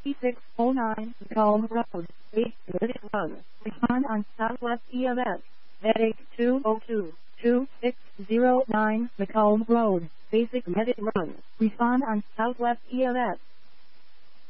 3609 Macomb Road, Basic Medic Run. Respond on Southwest EMS. Headache 202-2609 Macomb Road, Basic Medic Run. Respond on Southwest EMS.